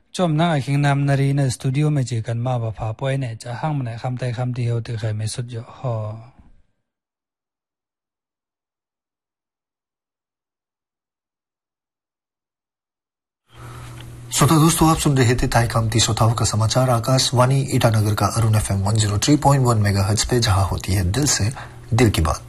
चोम ना आखिंग नाम नरी ना स्टूडियो में जेकन मा बफा पोए ने चा हंग मने खमते खमती होते खे में सुत जो हो श्रोता दोस्तों, आप सुन रहे थे ताई कामती श्रोताओं का समाचार आकाशवाणी ईटानगर का अरुण FM 103.1 मेगाहर्ट्ज पे, जहां होती है दिल से दिल की बात।